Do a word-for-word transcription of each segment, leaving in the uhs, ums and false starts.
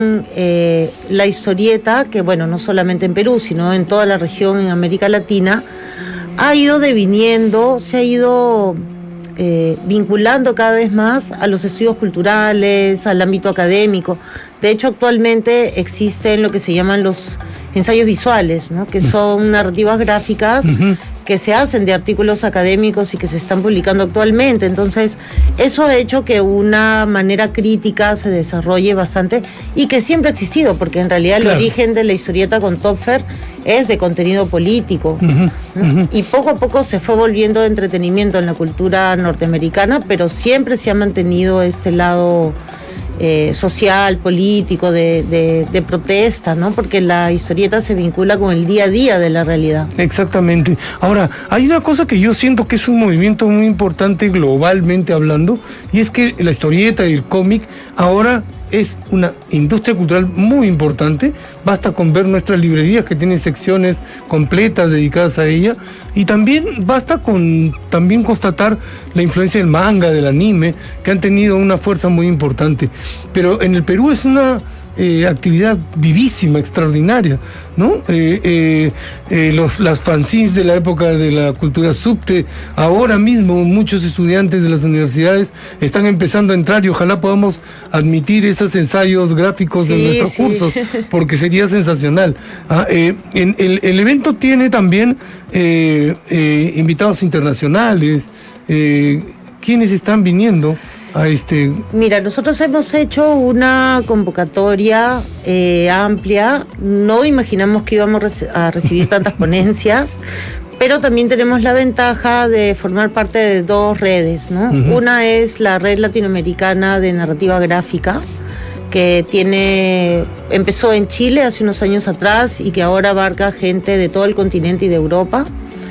Eh, la historieta, que bueno, no solamente en Perú, sino en toda la región, en América Latina, ha ido deviniendo, se ha ido eh, vinculando cada vez más a los estudios culturales, al ámbito académico. De hecho, actualmente existen lo que se llaman los ensayos visuales, ¿no? Que son narrativas gráficas uh-huh. que se hacen de artículos académicos y que se están publicando actualmente. Entonces, eso ha hecho que una manera crítica se desarrolle bastante y que siempre ha existido, porque en realidad claro. el origen de la historieta con Töpffer es de contenido político. Uh-huh, uh-huh. Y poco a poco se fue volviendo de entretenimiento en la cultura norteamericana, pero siempre se ha mantenido este lado Eh, social, político, de, de, de protesta, ¿no? Porque la historieta se vincula con el día a día de la realidad. Exactamente. Ahora, hay una cosa que yo siento que es un movimiento muy importante globalmente hablando, y es que la historieta y el cómic ahora es una industria cultural muy importante. Basta con ver nuestras librerías que tienen secciones completas dedicadas a ella, y también basta con también constatar la influencia del manga, del anime, que han tenido una fuerza muy importante. Pero en el Perú es una eh, actividad vivísima, extraordinaria, ¿no? Eh, eh, eh, los, las fanzines de la época de la cultura subte, ahora mismo muchos estudiantes de las universidades están empezando a entrar, y ojalá podamos admitir esos ensayos gráficos sí, en nuestros sí. cursos, porque sería sensacional. Ah, eh, en, el, el evento tiene también eh, eh, invitados internacionales. Eh, ¿Quiénes están viniendo a este? Mira, nosotros hemos hecho una convocatoria eh, amplia. No imaginamos que íbamos a recibir tantas ponencias, pero también tenemos la ventaja de formar parte de dos redes, ¿no? Uh-huh. Una es la Red Latinoamericana de Narrativa Gráfica, que tiene empezó en Chile hace unos años atrás y que ahora abarca gente de todo el continente y de Europa.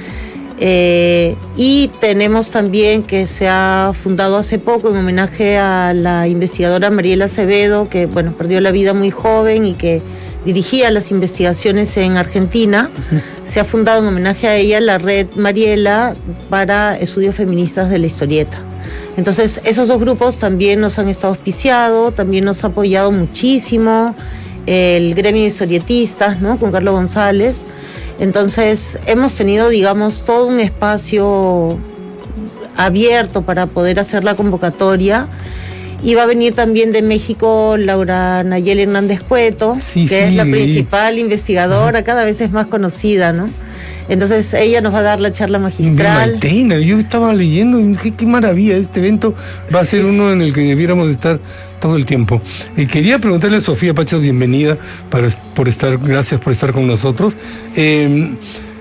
Eh, y tenemos también, que se ha fundado hace poco en homenaje a la investigadora Mariela Acevedo, que bueno, perdió la vida muy joven y que dirigía las investigaciones en Argentina. Uh-huh. Se ha fundado en homenaje a ella la Red Mariela para estudios feministas de la historieta. Entonces, esos dos grupos también nos han estado auspiciado, también nos ha apoyado muchísimo el gremio de historietistas, ¿no? Con Carlos González. Entonces, hemos tenido, digamos, todo un espacio abierto para poder hacer la convocatoria. Y va a venir también de México Laura Nayeli Hernández Cueto, sí, que sí, es la principal investigadora, cada vez es más conocida, ¿no? Entonces, ella nos va a dar la charla magistral. Maltena, yo estaba leyendo y dije, qué maravilla, este evento va a ser sí. uno en el que debiéramos estar todo el tiempo. Y quería preguntarle a Sofía Pachas, bienvenida, para, por estar, gracias por estar con nosotros. Eh,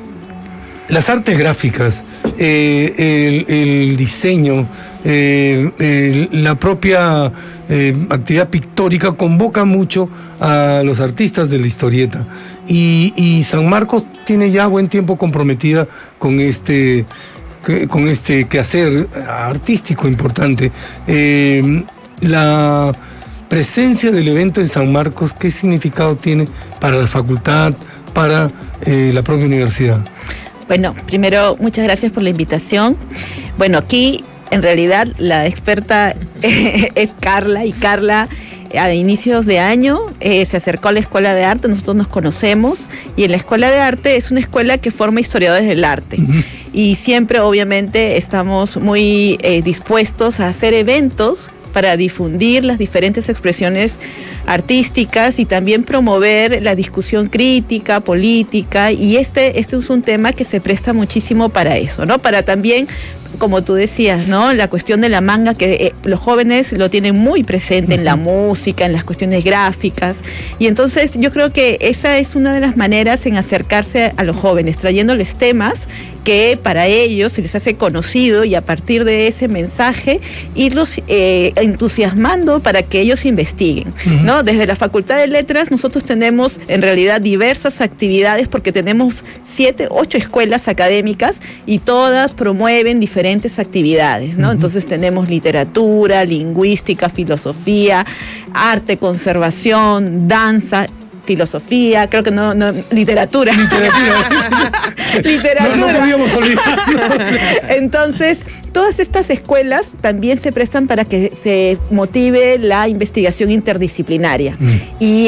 las artes gráficas, eh, el, el diseño, eh, el, la propia eh, actividad pictórica convoca mucho a los artistas de la historieta. Y, y San Marcos tiene ya buen tiempo comprometida con este, con este quehacer artístico importante. Eh, la presencia del evento en San Marcos, ¿qué significado tiene para la facultad, para eh, la propia universidad? Bueno, primero, muchas gracias por la invitación. Bueno, aquí en realidad la experta es Carla, y Carla a inicios de año eh, se acercó a la Escuela de Arte. Nosotros nos conocemos, y en la Escuela de Arte es una escuela que forma historiadores del arte. Uh-huh. Y siempre, obviamente, estamos muy eh, dispuestos a hacer eventos para difundir las diferentes expresiones artísticas y también promover la discusión crítica, política, y este, este es un tema que se presta muchísimo para eso, ¿no? Para también, como tú decías, ¿no? La cuestión de la manga, que eh, los jóvenes lo tienen muy presente en la música, en las cuestiones gráficas, y entonces yo creo que esa es una de las maneras en acercarse a los jóvenes, trayéndoles temas que para ellos se les hace conocido, y a partir de ese mensaje irlos eh, entusiasmando para que ellos investiguen, uh-huh. ¿no? Desde la Facultad de Letras nosotros tenemos en realidad diversas actividades, porque tenemos siete, ocho escuelas académicas y todas promueven diferentes actividades, ¿no? Uh-huh. Entonces tenemos literatura, lingüística, filosofía, arte, conservación, danza, filosofía, creo que no, no literatura. Literatura. literatura. No, no podíamos olvidar. Entonces, todas estas escuelas también se prestan para que se motive la investigación interdisciplinaria. Mm. Y